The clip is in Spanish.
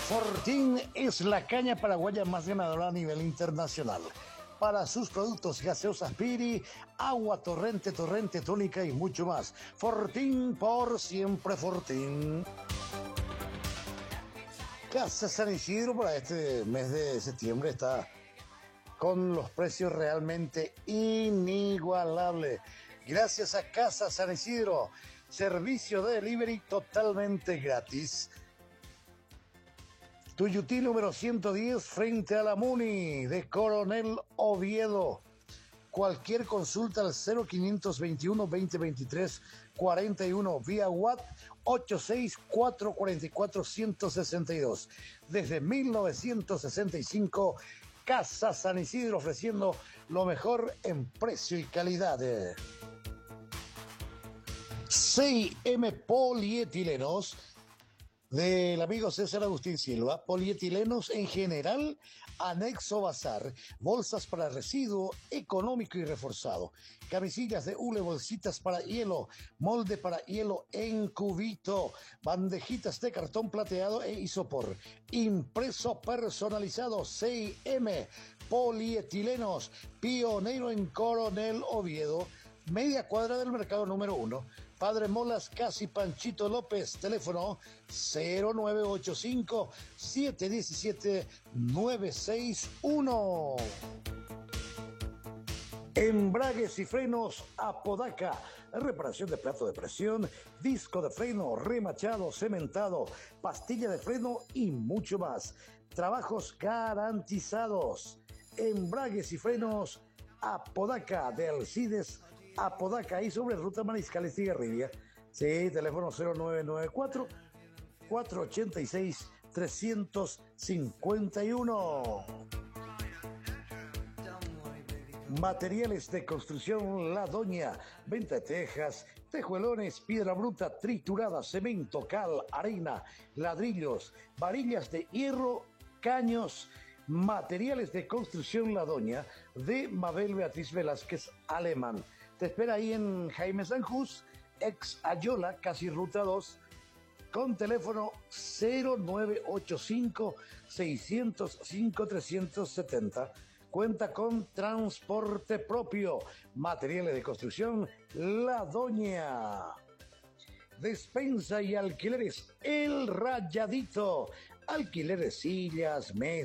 Fortín es la caña paraguaya más ganadora a nivel internacional. Para sus productos gaseosas Piri, agua Torrente, tónica y mucho más. Fortín, por siempre Fortín. Casa San Isidro para este mes de septiembre está con los precios realmente inigualables. Gracias a Casa San Isidro, servicio de delivery totalmente gratis. Tuyutí número 110 frente a la Muni de Coronel Oviedo. Cualquier consulta al 0521 2023 41 vía WhatsApp 86444 162. Desde 1965, Casa San Isidro ofreciendo lo mejor en precio y calidad. 6M Polietilenos del amigo César Agustín Silva, polietilenos en general, anexo bazar, bolsas para residuo económico y reforzado, camisillas de hule, bolsitas para hielo, molde para hielo en cubito, bandejitas de cartón plateado e isopor, impreso personalizado. 6M Polietilenos, pionero en Coronel Oviedo, media cuadra del mercado número 1. Padre Molas, casi Panchito López, teléfono 0985-717-961. Embragues y frenos Apodaca, reparación de plato de presión, disco de freno, remachado, cementado, pastilla de freno y mucho más. Trabajos garantizados. Embragues y frenos Apodaca de Alcides Apodaca y sobre ruta Mariscal Estigarribia. Sí, teléfono 0994 486 351. Materiales de construcción La Doña, venta de tejas, tejuelones, piedra bruta triturada, cemento, cal, arena, ladrillos, varillas de hierro, caños. Materiales de construcción La Doña de Mabel Beatriz Velázquez Alemán. Te espera ahí en Jaime Sanjús, ex Ayola, casi ruta 2, con teléfono 0985 605 370. Cuenta con transporte propio. Materiales de construcción La Doña. Despensa y alquileres El Rayadito. Alquileres sillas, mesas,